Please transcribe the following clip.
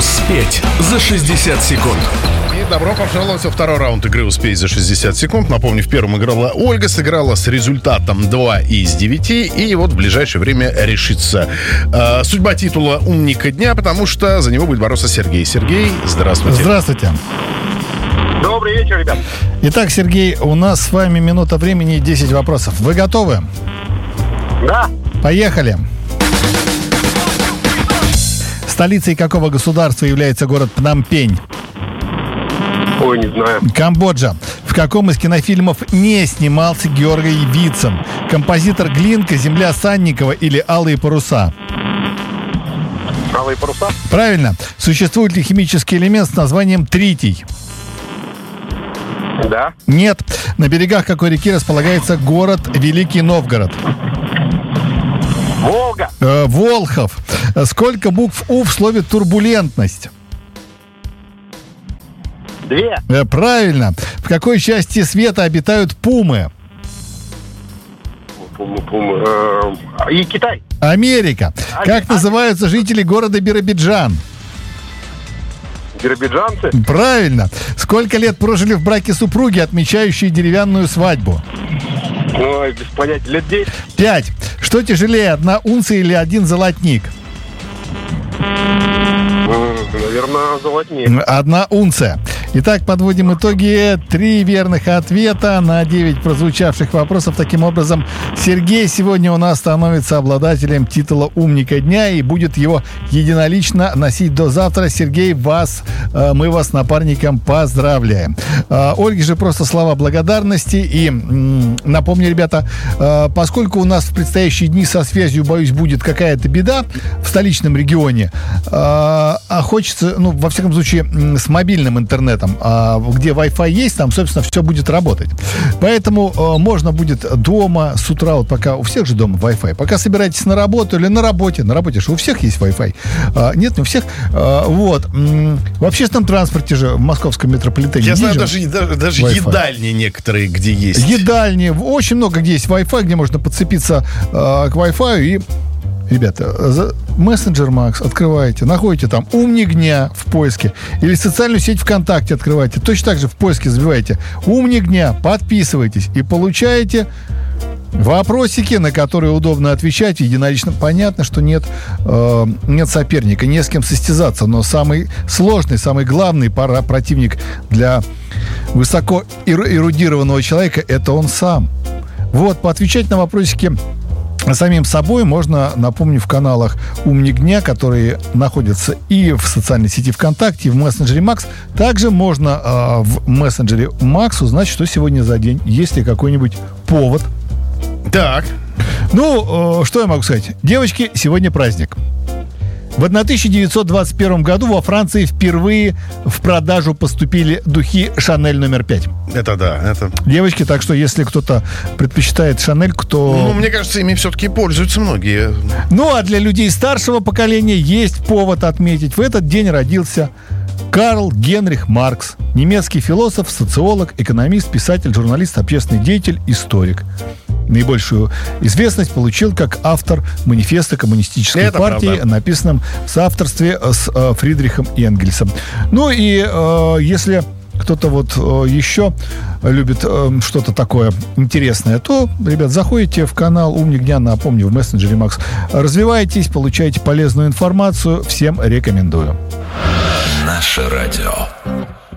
Успеть за 60 секунд. И добро пожаловать во второй раунд игры «Успеть за 60 секунд». Напомню, в первом играла Ольга, сыграла с результатом 2 из 9. И вот в ближайшее время решится судьба титула «Умника дня», потому что за него будет бороться Сергей. Сергей, здравствуйте. Здравствуйте. Добрый вечер, ребят. Итак, Сергей, у нас с вами минута времени и 10 вопросов. Вы готовы? Да. Поехали. Столицей какого государства является город Пномпень? Ой, не знаю. Камбоджа. В каком из кинофильмов не снимался Георгий Вицин? Композитор Глинка, Земля Санникова или Алые паруса? Алые паруса? Правильно. Существует ли химический элемент с названием тритий? Да. Нет. На берегах какой реки располагается город Великий Новгород? Волга. Волхов. Сколько букв У в слове турбулентность? 2. Правильно. В какой части света обитают пумы? И Китай. Америка. Как называются жители города Биробиджан? Биробиджанцы. Правильно. Сколько лет прожили в браке супруги, отмечающие деревянную свадьбу? Ой, без понятия. Лет 10. 5. Что тяжелее, 1 унция или 1 золотник? Наверное, золотник. 1 унция. Итак, подводим итоги. 3 верных ответа на 9 прозвучавших вопросов. Таким образом, Сергей сегодня у нас становится обладателем титула «Умника дня» и будет его единолично носить до завтра. Сергей, мы вас напарником поздравляем. Ольге же просто слова благодарности. И напомню, ребята, поскольку у нас в предстоящие дни со связью, боюсь, будет какая-то беда в столичном регионе, а хочется, во всяком случае, с мобильным интернетом, где Wi-Fi есть, там, собственно, все будет работать. Поэтому можно будет дома с утра, вот пока у всех же дома Wi-Fi, пока собираетесь на работу или на работе же у всех есть Wi-Fi. Нет, не у всех. Вот. В общественном транспорте же, в московском метрополитене. Я знаю, даже едальни некоторые, где есть. Едальни. Очень много где есть Wi-Fi, где можно подцепиться к Wi-Fi и... Ребята, мессенджер Макс открываете, находите там «Умник дня» в поиске или социальную сеть ВКонтакте открываете. Точно так же в поиске забиваете «Умник дня», подписывайтесь и получаете вопросики, на которые удобно отвечать единолично. Понятно, что нет соперника, не с кем состязаться, но самый сложный, самый главный противник для высоко эрудированного человека – это он сам. Вот, поотвечать на вопросики самим собой можно, напомню, в каналах «Умник дня», которые находятся и в социальной сети ВКонтакте, и в мессенджере Макс. Также можно в мессенджере Макс узнать, что сегодня за день, есть ли какой-нибудь повод. Так. Что я могу сказать? Девочки, сегодня праздник. В 1921 году во Франции впервые в продажу поступили духи «Шанель номер 5». Это да, это... Девочки, так что если кто-то предпочитает «Шанель», кто... мне кажется, ими все-таки пользуются многие. А для людей старшего поколения есть повод отметить. В этот день родился Карл Генрих Маркс, немецкий философ, социолог, экономист, писатель, журналист, общественный деятель, историк. Наибольшую известность получил как автор манифеста коммунистической партии, правда, написанном в соавторстве с Фридрихом Энгельсом. Если кто-то еще любит что-то такое интересное, то, ребят, заходите в канал «Умник дня», напомню, в мессенджере Макс. Развивайтесь, получайте полезную информацию. Всем рекомендую. Наше радио.